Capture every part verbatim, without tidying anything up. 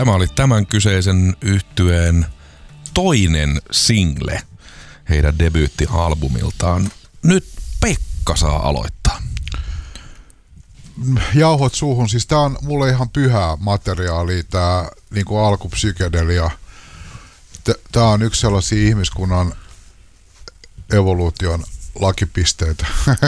Tämä oli tämän kyseisen yhtyeen toinen single heidän debyyttialbumiltaan. Nyt Pekka saa aloittaa. Jauhot suuhun. Siis tää on mulle ihan pyhää materiaalia, tää niinku alkupsykedelia. Tää on yksi sellaisia ihmiskunnan evoluution lakipisteitä.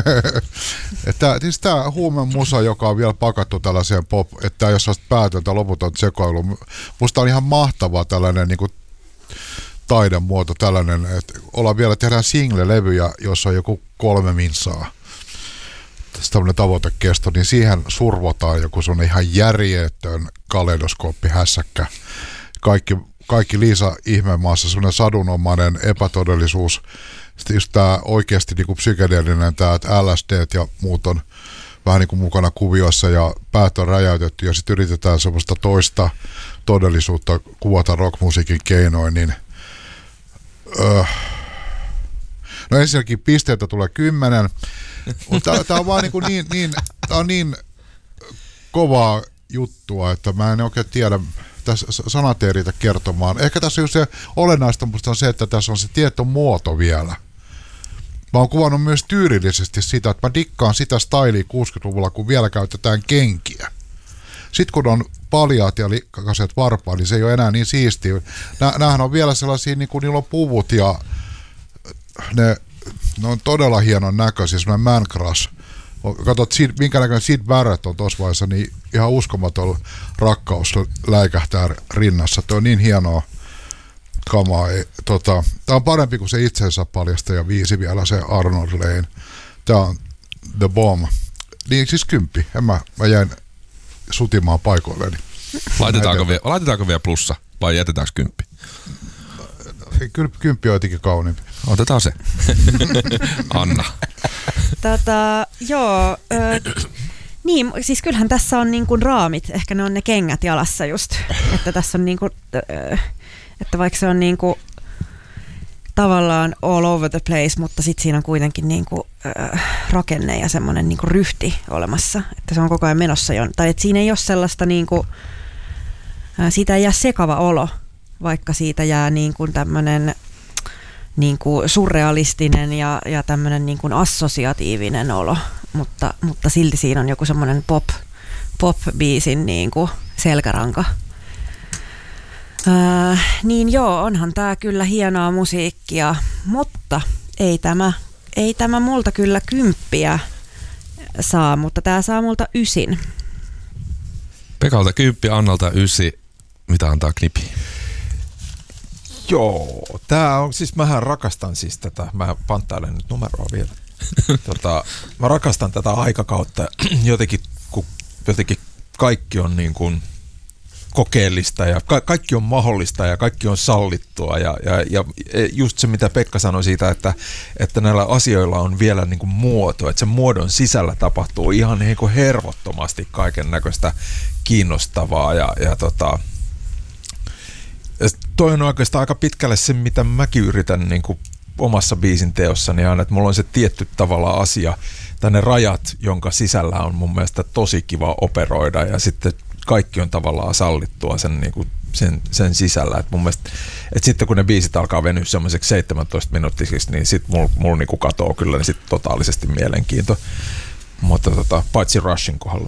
Että siis tää huumemusa, joka on vielä pakattu tällaiseen pop, että jos on päätöntä loputonta sekoilua. Musta on ihan mahtavaa tällainen niinku taidemuoto, tällainen, että ollaan vielä, tehdään single-levyjä, jossa on joku kolme minsaa. Tällainen tavoitekesto, niin siihen survotaan joku semmoinen ihan järjetön kaleidoskooppi hässäkkä. Kaikki, kaikki Liisa ihmemaassa, semmoinen sadunomainen epätodellisuus. Sitten just tää oikeasti niinku psykedeellinen, tää, että L S D ja muut on vähän niinku mukana kuvioissa ja päät on räjäytetty ja sitten yritetään semmoista toista todellisuutta kuvata rockmusiikin keinoin, niin öö. no ensinnäkin pisteitä tulee kymmenen, mutta tää on vaan niinku niin, niin, tää on niin kovaa juttua, että mä en oikein tiedä, tässä sanat ei riitä kertomaan. Ehkä tässä just se olennaista musta on se, että tässä on se tietty muoto vielä. Mä oon kuvannut myös tyylillisesti sitä, että mä dikkaan sitä styliä kuusikymmentäluvulla, kun vielä käytetään kenkiä. Sitten kun on paljaat ja likkaset varpaat, niin se ei ole enää niin siistiä. Nämähän on vielä sellaisia, niin kuin niillä on puvut ja ne, ne on todella hienon näköisiä, semmoinen man crush. Katsot, minkä näköinen Sid Barrett on tuossa vaiheessa, niin ihan uskomaton rakkaus läikähtää rinnassa. Tuo on niin hienoa kamaa. Tota, tämä on parempi kuin se itsensä paljastaja viisi vielä, se Arnold Lane. Tämä on The Bomb. Niin siis kymppi. En mä, mä jäin sutimaan paikoilleni. Laitetaanko, vie, laitetaanko vielä plussa vai jätetäänkö kymppi? Kyllä kymppi on jotenkin kauniimpi. Otetaan se. Anna. Tota, joo, ö, niin, siis kyllähän tässä on niin kuin raamit, ehkä ne on ne kengät jalassa just, että tässä on niin kuin, ö, että vaikka se on niin kuin tavallaan all over the place, mutta sitten siinä on kuitenkin niin kuin, ö, rakenne ja semmoinen niin kuin ryhti olemassa, että se on koko ajan menossa jo, tai että siinä ei ole sellaista niin kuin, siitä ei jää sekava olo, vaikka siitä jää niin kuin tämmöinen niin kuin surrealistinen ja, ja tämmöinen niin kuin assosiatiivinen olo, mutta, mutta silti siinä on joku semmoinen pop, pop-biisin niin kuin selkäranka. Ää, niin joo, onhan tää kyllä hienoa musiikkia, mutta ei tämä, ei tämä multa kyllä kymppiä saa, mutta tää saa multa ysin. Pekalta kymppi, Annalta ysi. Mitä antaa Knipi? Joo, tää on, siis mähän rakastan siis tätä, mä panttailen nyt numeroa vielä. tota, mä rakastan tätä aikakautta jotenkin, kun jotenkin kaikki on niin kuin kokeellista ja ka- kaikki on mahdollista ja kaikki on sallittua ja, ja, ja just se, mitä Pekka sanoi siitä, että, että näillä asioilla on vielä niin kuin muoto, että sen muodon sisällä tapahtuu ihan niin kuin hervottomasti kaiken näköistä kiinnostavaa ja, ja tota, toi on oikeastaan aika pitkälle se, mitä mäkin yritän niin kuin omassa biisin teossani aina, että mulla on se tietty tavalla asia, tai ne rajat, jonka sisällä on mun mielestä tosi kiva operoida, ja sitten kaikki on tavallaan sallittua sen, niin kuin sen, sen sisällä. Et mun mielestä, et sitten kun ne biisit alkaa venyä semmoiseksi seitsemäntoista minuuttisiksi, niin sitten mulla mul niin katoaa kyllä niin sit totaalisesti mielenkiinto. Mutta tota, paitsi Rushin kohdalla.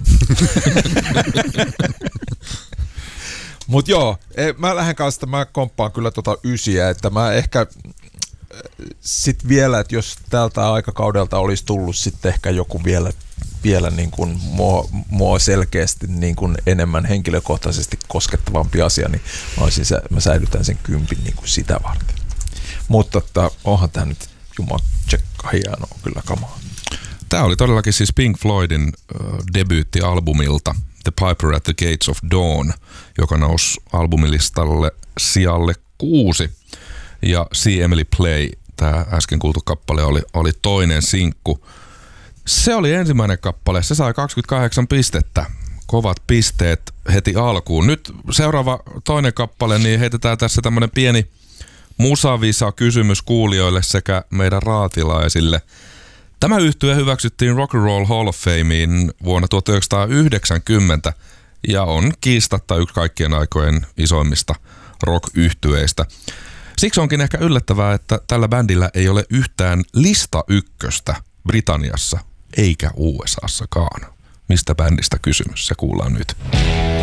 Mut joo, mä lähden kanssa, mä komppaan kyllä tota ysiä, että mä ehkä sit vielä, että jos tältä aikakaudelta olisi tullut sitten ehkä joku vielä, vielä niin kuin mua, mua selkeästi niin kuin enemmän henkilökohtaisesti koskettavampi asia, niin mä, olisin, mä säilytän sen kympin niin kuin sitä varten. Mutta että onhan tää nyt jumaksekka hienoa kyllä kamaa. Tää oli todellakin siis Pink Floydin uh, debyyttialbumilta The Piper at the Gates of Dawn, joka nousi albumilistalle sijalle kuusi. Ja See Emily Play, tämä äsken kuultu kappale, oli, oli toinen sinkku. Se oli ensimmäinen kappale, se sai kaksikymmentäkahdeksan pistettä. Kovat pisteet heti alkuun. Nyt seuraava toinen kappale, niin heitetään tässä tämmönen pieni musavisa kysymys kuulijoille sekä meidän raatilaisille. Tämä yhtye hyväksyttiin Rock and Roll Hall of Fameen vuonna tuhatyhdeksänsataayhdeksänkymmentä ja on kiistatta yksi kaikkien aikojen isoimmista rock-yhtyeistä. Siksi onkin ehkä yllättävää, että tällä bändillä ei ole yhtään lista ykköstä Britanniassa eikä U S A:ssakaan. Mistä bändistä kysymys? Se kuullaan nyt.